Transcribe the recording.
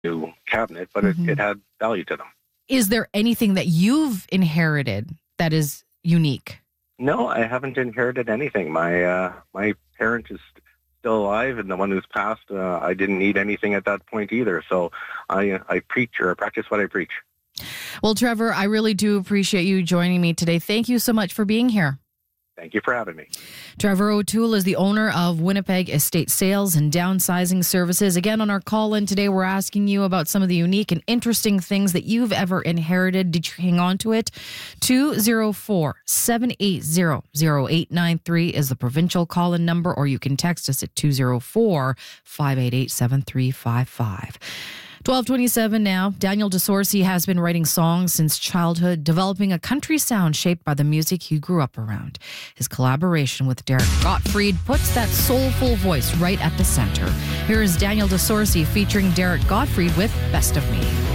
new cabinet, but it had value to them. Is there anything that you've inherited that is unique? No, I haven't inherited anything. My parent is still alive, and the one who's passed, I didn't need anything at that point either. So I preach, or I practice what I preach. Well, Trevor, I really do appreciate you joining me today. Thank you so much for being here. Thank you for having me. Trevor O'Toole is the owner of Winnipeg Estate Sales and Downsizing Services. Again, on our call-in today, we're asking you about some of the unique and interesting things that you've ever inherited. Did you hang on to it? 204-780-0893 is the provincial call-in number, or you can text us at 204-588-7355. 12:27 now. Daniel DeSorcy has been writing songs since childhood, developing a country sound shaped by the music he grew up around. His collaboration with Derek Gottfried puts that soulful voice right at the center. Here is Daniel DeSorcy featuring Derek Gottfried with Best of Me.